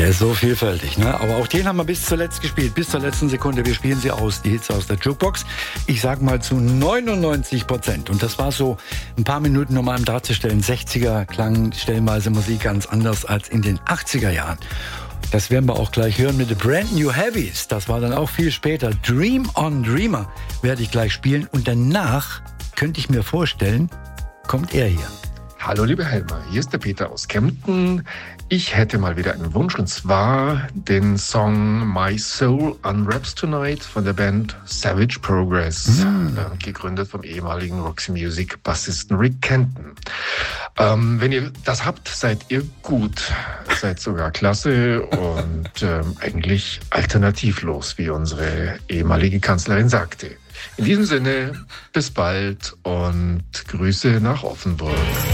Der ist so vielfältig, ne? Aber auch den haben wir bis zuletzt gespielt, bis zur letzten Sekunde. Wir spielen sie aus, die Hits aus der Jukebox. Ich sag mal zu 99%. Und das war so ein paar Minuten, um einem darzustellen. 60er klang stellenweise Musik ganz anders als in den 80er Jahren. Das werden wir auch gleich hören mit The Brand New Heavies. Das war dann auch viel später. Dream on Dreamer werde ich gleich spielen. Und danach könnte ich mir vorstellen, kommt er hier. Hallo liebe Helmer, hier ist der Peter aus Kempten. Ich hätte mal wieder einen Wunsch, und zwar den Song My Soul Unwraps Tonight von der Band Savage Progress, gegründet vom ehemaligen Roxy Music Bassisten Rick Kenton. Wenn ihr das habt, seid ihr gut, seid sogar klasse und eigentlich alternativlos, wie unsere ehemalige Kanzlerin sagte. In diesem Sinne, bis bald und Grüße nach Offenburg.